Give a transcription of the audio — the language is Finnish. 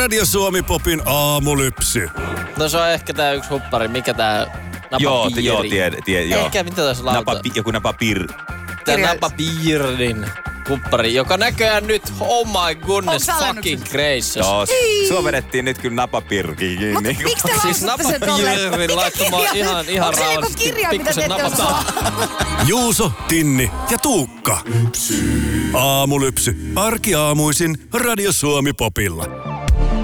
Radio Suomi Popin aamulypsy. No se on ehkä tää yksi huppari. Mikä tää napapiiri? Joo, joo. Ehkä mitä tässä lauta? Joku napapir. Tää napapiirin huppari, joka näköjään nyt, oh my goodness, fucking gracious. Joo, sua vedettiin nyt kyllä napapirkiin. Mut miksi te Siis lausutte sen tolleen? napapiirin laittamaan ihan onko se joku rauhallisesti kirja, mitä te pikkusen ette napata. Juuso, Tinni ja Tuukka. Aamulypsy. Arkiaamuisin Radio Suomi Popilla.